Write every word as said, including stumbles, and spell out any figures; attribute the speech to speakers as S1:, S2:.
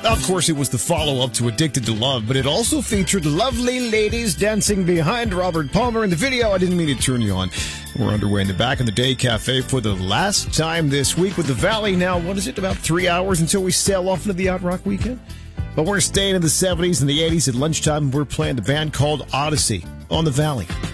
S1: Of course, it was the follow-up to Addicted to Love, but it also featured lovely ladies dancing behind Robert Palmer in the video. I didn't mean to turn you on. We're underway in the Back in the Day Cafe for the last time this week with the Valley. Now, what is it, about three hours until we sail off into the Yacht Rock weekend? But we're staying in the seventies and the eighties. At lunchtime, we're playing the band called Odyssey on the Valley.